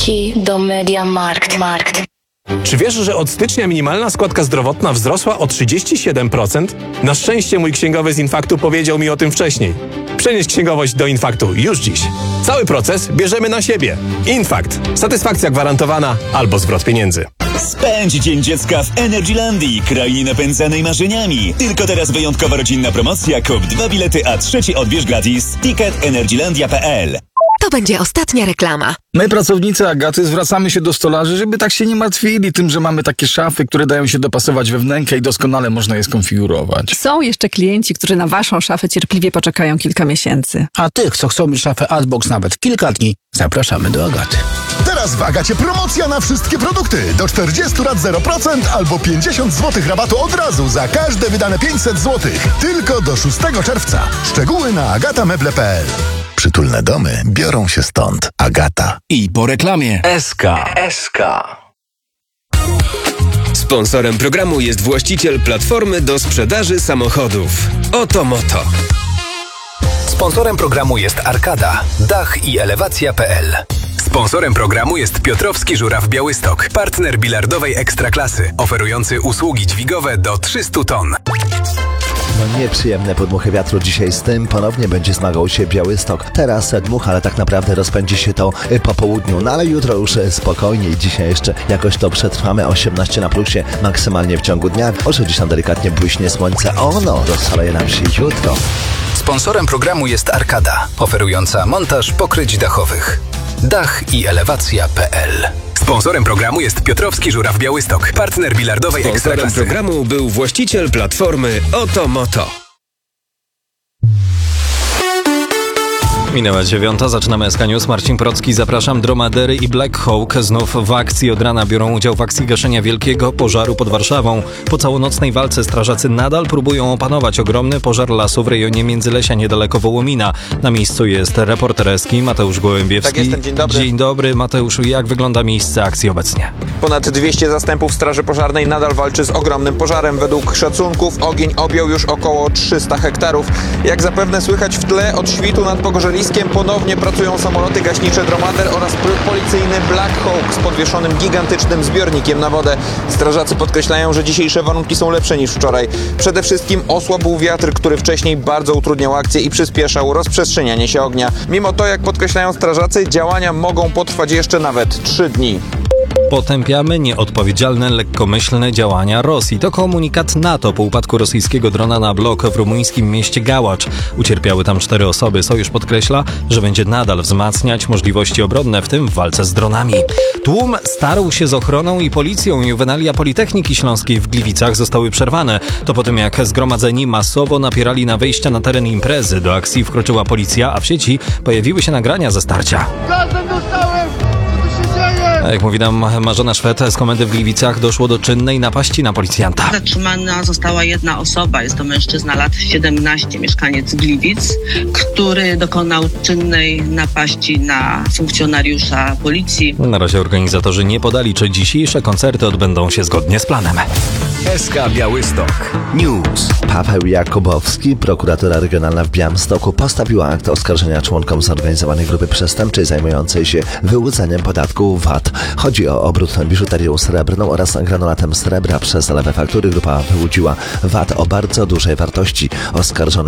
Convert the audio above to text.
Key do MediaMarkt. Czy wiesz, że od stycznia minimalna składka zdrowotna wzrosła o 37%? Na szczęście mój księgowy z Infaktu powiedział mi o tym wcześniej. Przenieś księgowość do Infaktu już dziś. Cały proces bierzemy na siebie. Infakt. Satysfakcja gwarantowana albo zwrot pieniędzy. Spędź Dzień Dziecka w Energylandii, krainie napędzanej marzeniami. Tylko teraz wyjątkowa rodzinna promocja. Kup 2 bilety, a trzeci odbierz gratis. Ticket energylandia.pl. To będzie ostatnia reklama. My, pracownicy Agaty, zwracamy się do stolarzy, żeby tak się nie martwili tym, że mamy takie szafy, które dają się dopasować we wnękę i doskonale można je skonfigurować. Są jeszcze klienci, którzy na waszą szafę cierpliwie poczekają kilka miesięcy. A tych, co chcą mieć szafę Adbox nawet kilka dni, zapraszamy do Agaty. Teraz w Agacie promocja na wszystkie produkty. Do 40 lat 0% albo 50 zł rabatu od razu za każde wydane 500 zł. Tylko do 6 czerwca. Szczegóły na agatameble.pl. Przytulne domy biorą się stąd. Agata. I po reklamie. SK. Sponsorem programu jest właściciel platformy do sprzedaży samochodów. Oto Moto. Sponsorem programu jest Arkada, dach i elewacja.pl. Sponsorem programu jest Piotrowski Żuraw Białystok, partner bilardowej ekstraklasy, oferujący usługi dźwigowe do 300 ton. No nieprzyjemne podmuchy wiatru dzisiaj, z tym ponownie będzie zmagał się Białystok. Teraz dmuch, ale tak naprawdę rozpędzi się to po południu. No ale jutro już spokojniej. Dzisiaj jeszcze jakoś to przetrwamy. 18 na plusie maksymalnie w ciągu dnia. Może gdzieś tam delikatnie błyśnie słońce. Ono rozszaleje nam się jutro. Sponsorem programu jest Arkada, oferująca montaż pokryć dachowych. Dach i elewacja.pl. Sponsorem programu jest Piotrowski Żuraw Białystok, partner bilardowej ekstraklasy. Sponsorem programu był właściciel platformy Oto Moto. Minęła 9, zaczynamy SK News. Marcin Procki, zapraszam. Dromadery i Black Hawk znów w akcji. Od rana biorą udział w akcji gaszenia wielkiego pożaru pod Warszawą. Po całonocnej walce strażacy nadal próbują opanować ogromny pożar lasu w rejonie Międzylesia niedaleko Wołomina. Na miejscu jest reporter Eski Mateusz Gołębiewski. Tak jestem, dzień dobry. Dzień dobry, Mateuszu. Jak wygląda miejsce akcji obecnie? Ponad 200 zastępów Straży Pożarnej nadal walczy z ogromnym pożarem. Według szacunków ogień objął już około 300 hektarów. Jak zapewne słychać w tle, od świtu nad Pogorzeliskiem ponownie pracują samoloty gaśnicze Dromader oraz policyjny Black Hawk z podwieszonym gigantycznym zbiornikiem na wodę. Strażacy podkreślają, że dzisiejsze warunki są lepsze niż wczoraj. Przede wszystkim osłabł wiatr, który wcześniej bardzo utrudniał akcję i przyspieszał rozprzestrzenianie się ognia. Mimo to, jak podkreślają strażacy, działania mogą potrwać jeszcze nawet 3 dni. Potępiamy nieodpowiedzialne, lekkomyślne działania Rosji. To komunikat NATO po upadku rosyjskiego drona na blok w rumuńskim mieście Gałacz. Ucierpiały tam 4 osoby. Sojusz podkreśla, że będzie nadal wzmacniać możliwości obronne, w tym w walce z dronami. Tłum starł się z ochroną i policją. Juwenalia Politechniki Śląskiej w Gliwicach zostały przerwane. To po tym, jak zgromadzeni masowo napierali na wejścia na teren imprezy. Do akcji wkroczyła policja, a w sieci pojawiły się nagrania ze starcia. Gazem dostałem! Co tu się dzieje? A jak mówi nam Marzena Szwed z komendy w Gliwicach, doszło do czynnej napaści na policjanta. Zatrzymana została jedna osoba, jest to mężczyzna lat 17, mieszkaniec Gliwic, który dokonał czynnej napaści na funkcjonariusza policji. Na razie organizatorzy nie podali, czy dzisiejsze koncerty odbędą się zgodnie z planem. SK Białystok News. Paweł Jakubowski, prokuratura regionalna w Białymstoku, postawiła akt oskarżenia członkom zorganizowanej grupy przestępczej zajmującej się wyłudzaniem podatku VAT. Chodzi o obrót biżuterią srebrną oraz granulatem srebra. Przez lewe faktury grupa wyłudziła VAT o bardzo dużej wartości. Oskarżony